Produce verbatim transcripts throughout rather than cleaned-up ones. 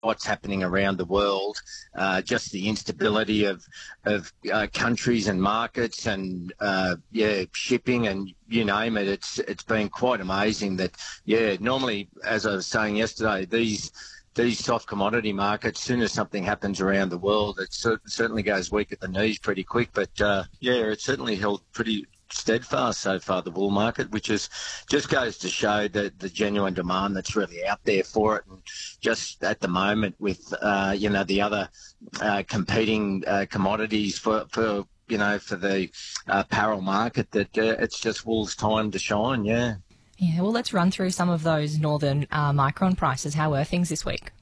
what's happening around the world, uh, just the instability of of uh, countries and markets, and uh, yeah, shipping and you name it. It's it's been quite amazing that yeah. Normally, as I was saying yesterday, these these soft commodity markets, as soon as something happens around the world, it cer- certainly goes weak at the knees pretty quick. But uh, yeah, it certainly held pretty steadfast so far, the bull market, which is just goes to show the, the genuine demand that's really out there for it. And just at the moment with, uh, you know, the other uh, competing uh, commodities for, for, you know, for the uh, apparel market, that uh, it's just wool's time to shine, yeah. Yeah, well, let's run through some of those northern uh, micron prices. How were things this week?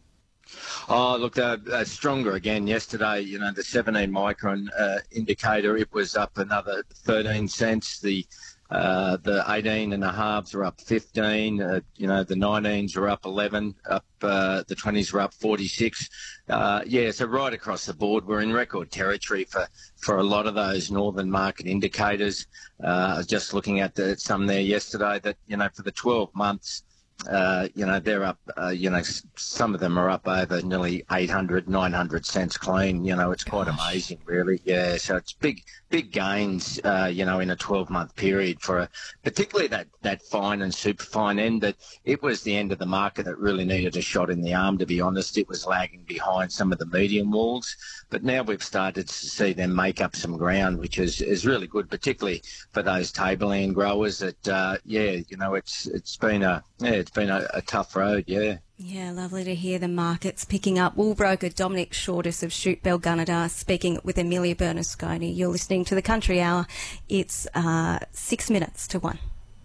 Oh, look, they're, they're stronger again yesterday. You know, the seventeen micron uh, indicator, it was up another thirteen cents. The uh, the eighteen and a halves are up fifteen. Uh, you know, the nineteens are up eleven. Up uh, the twenties are up forty-six. Uh, yeah, so right across the board, we're in record territory for, for a lot of those northern market indicators. Uh, I was just looking at the, some there yesterday that, you know, for the twelve months, Uh, you know, they're up, uh, you know, some of them are up over nearly eight hundred, nine hundred cents clean. You know, it's quite Gosh. amazing, really. Yeah, so it's big, big gains, uh, you know, in a twelve-month period for a, particularly that, that fine and super fine end. That it was the end of the market that really needed a shot in the arm, to be honest. It was lagging behind some of the medium wools. But now we've started to see them make up some ground, which is, is really good, particularly for those tableland growers that, uh, yeah, you know, it's it's been a, yeah, it's been a, a tough road, yeah. Yeah, lovely to hear the markets picking up. Wool broker Dominic Shortis of Shoot Bell Gunnedah speaking with Amelia Bernasconi. You're listening to the Country Hour. It's uh, six minutes to one.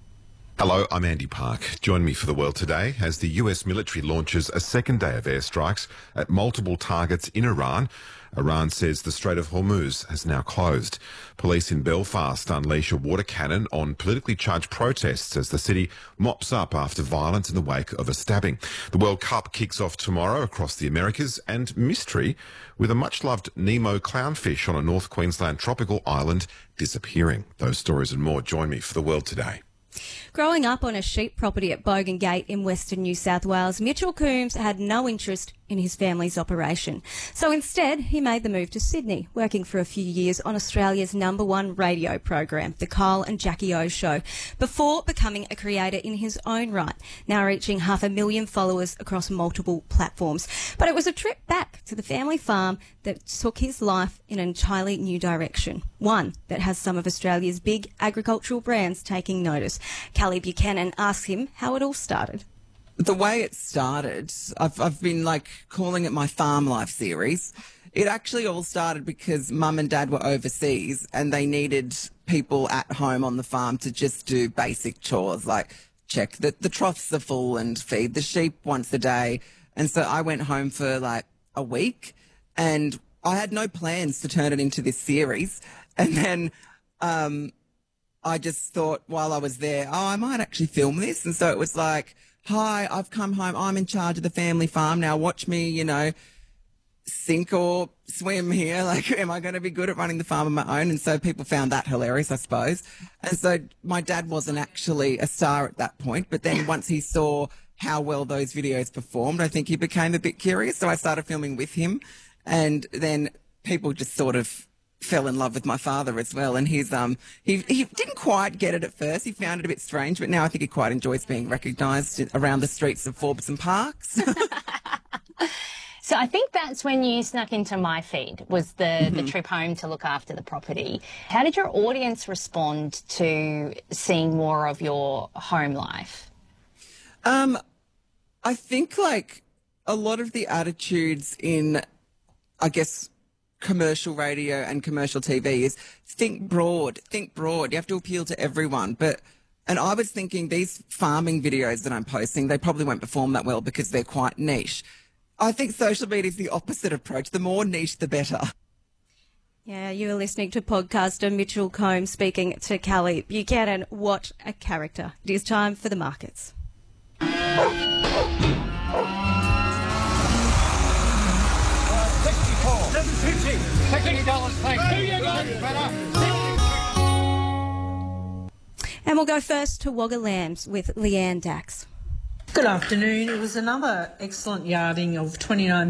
Hello, I'm Andy Park. Join me for the world today as the U S military launches a second day of airstrikes at multiple targets in Iran. Iran says the Strait of Hormuz has now closed. Police in Belfast unleash a water cannon on politically charged protests as the city mops up after violence in the wake of a stabbing. The World Cup kicks off tomorrow across the Americas, and mystery with a much-loved Nemo clownfish on a North Queensland tropical island disappearing. Those stories and more. Join me for the world today. Growing up on a sheep property at Bogan Gate in Western New South Wales, Mitchell Coombs had no interest in his family's operation. So instead, he made the move to Sydney, working for a few years on Australia's number one radio program, The Kyle and Jackie O Show, before becoming a creator in his own right, now reaching half a million followers across multiple platforms. But it was a trip back to the family farm that took his life in an entirely new direction, one that has some of Australia's big agricultural brands taking notice. Callie Buchanan asks him how it all started. The way it started, I've, I've been like calling it my farm life series. It actually all started because mum and dad were overseas and they needed people at home on the farm to just do basic chores, like check that the troughs are full and feed the sheep once a day. And so I went home for like a week and I had no plans to turn it into this series. And then um, I just thought while I was there, oh, I might actually film this. And so it was like, hi, I've come home. I'm in charge of the family farm. Now watch me, you know, sink or swim here. Like, am I going to be good at running the farm on my own? And so people found that hilarious, I suppose. And so my dad wasn't actually a star at that point. But then once he saw how well those videos performed, I think he became a bit curious. So I started filming with him. And then people just sort of fell in love with my father as well, and he's um he he didn't quite get it at first. He found it a bit strange, but now I think he quite enjoys being recognised around the streets of Forbes Parks. So I think that's when you snuck into my feed, was the Mm-hmm. the trip home to look after the property. How did your audience respond to seeing more of your home life? Um, I think like a lot of the attitudes in, I guess, commercial radio and commercial T V is think broad, think broad. You have to appeal to everyone. But, and I was thinking these farming videos that I'm posting, they probably won't perform that well because they're quite niche. I think social media is the opposite approach. The more niche, the better. Yeah, you are listening to podcaster Mitchell Combs speaking to Callie Buchanan. What a character. It is time for the markets. And we'll go first to Wagga Lambs with Leanne Dax. Good afternoon. It was another excellent yarding of twenty-nine